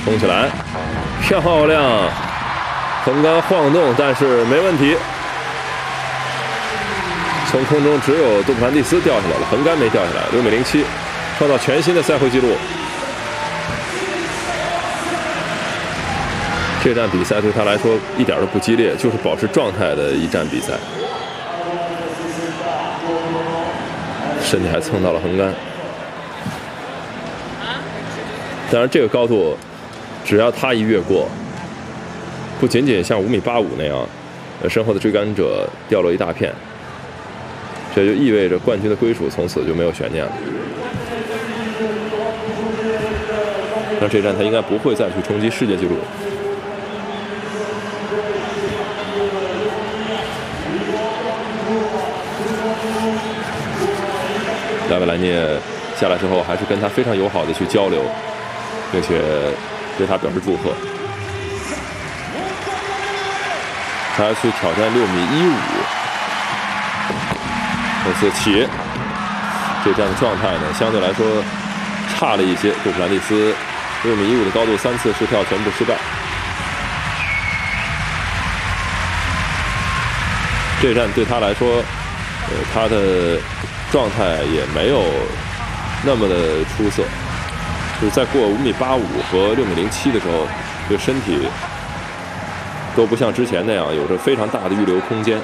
冲起来，漂亮！横杆晃动，但是没问题。从空中只有杜普兰蒂斯掉下来了，横杆没掉下来，6.07米，创造全新的赛会纪录。这站比赛对他来说一点都不激烈，就是保持状态的一站比赛。身体还蹭到了横杆，当然这个高度，只要他一越过，不仅仅像5.85米那样，身后的追赶者掉落一大片。这就意味着冠军的归属从此就没有悬念了。那这站他应该不会再去冲击世界纪录。拉维莱涅下来之后，还是跟他非常友好的去交流，并且对他表示祝贺。他去挑战6.15米。这次起，这站的状态呢，相对来说差了一些。杜普兰蒂斯6.15米的高度3次试跳全部失败。这站对他来说，他的状态也没有那么的出色，就是在过5.85米和6.07米的时候，这个身体都不像之前那样有着非常大的预留空间。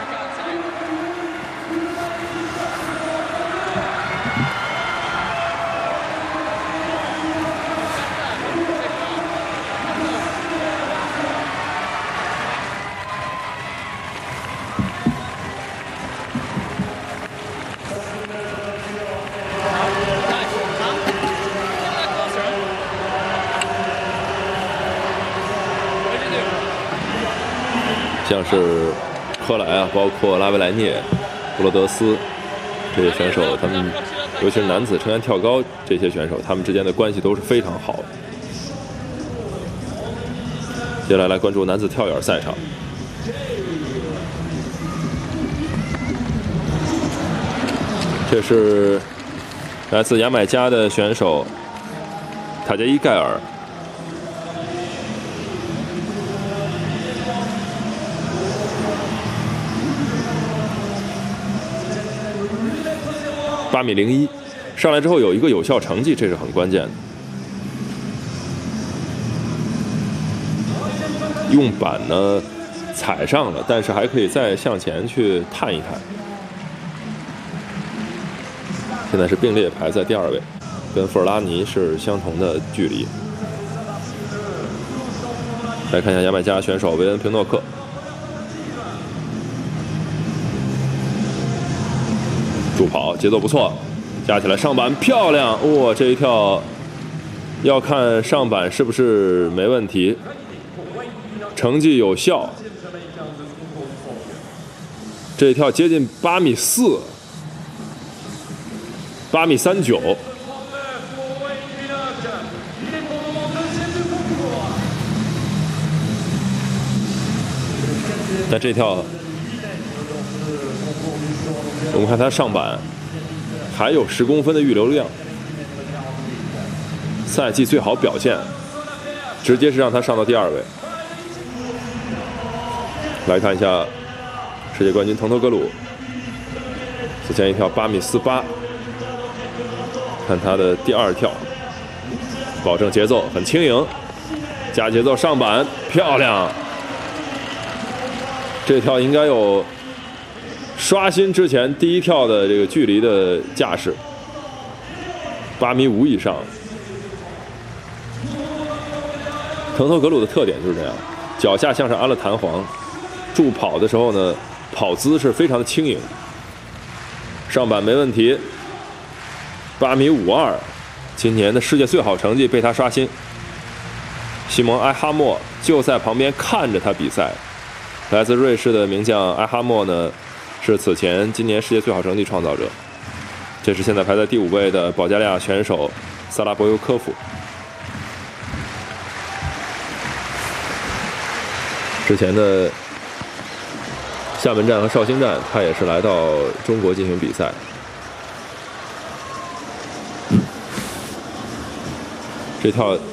像是科莱啊，包括拉维莱涅、布罗德斯这些选手，他们尤其是男子撑杆跳高这些选手，他们之间的关系都是非常好的。接下来来关注男子跳远赛场。这是来自牙买加的选手塔杰伊盖尔。8.01米，上来之后有一个有效成绩，这是很关键的。用板呢踩上了，但是还可以再向前去探一探。现在是并列排在第2位，跟富尔拉尼是相同的距离。来看一下牙买加选手维恩平诺克。助跑节奏不错，加起来上板漂亮，哇！这一跳要看上板是不是没问题，成绩有效。这一跳接近8.4米，8.39米。但这跳。我们看他上板还有10公分的预留量，赛季最好表现，直接是让他上到第2位。来看一下世界冠军滕托格鲁，此前一跳8.48米，看他的第2跳，保证节奏很轻盈，加节奏上板漂亮，这跳应该有刷新之前第1跳的这个距离的架势，8.5米以上。滕托格鲁的特点就是这样，脚下向上安了弹簧，助跑的时候呢，跑姿是非常的轻盈。上板没问题，8.52米，今年的世界最好成绩被他刷新。西蒙埃哈默就在旁边看着他比赛，来自瑞士的名将埃哈默呢，是此前今年世界最好成绩创造者。这是现在排在第5位的保加利亚选手萨拉博尤科夫。之前的厦门站和绍兴站，他也是来到中国进行比赛。这跳